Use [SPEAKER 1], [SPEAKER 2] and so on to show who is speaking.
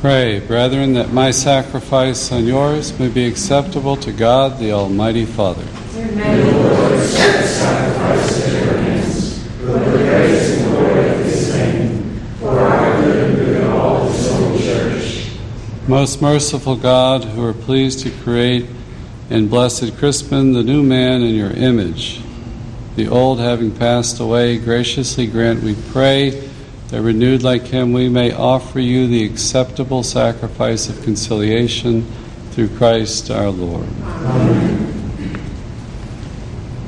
[SPEAKER 1] Pray, brethren, that my sacrifice and yours may be acceptable to God, the Almighty Father.
[SPEAKER 2] May the Lord accept the sacrifice at your hands, for the praise and glory of his name, for our good and good of all his holy church.
[SPEAKER 1] Most merciful God, who are pleased to create in Blessed Crispin the new man in your image, the old having passed away, graciously grant, we pray, that renewed like him we may offer you the acceptable sacrifice of conciliation through Christ our Lord.
[SPEAKER 2] Amen.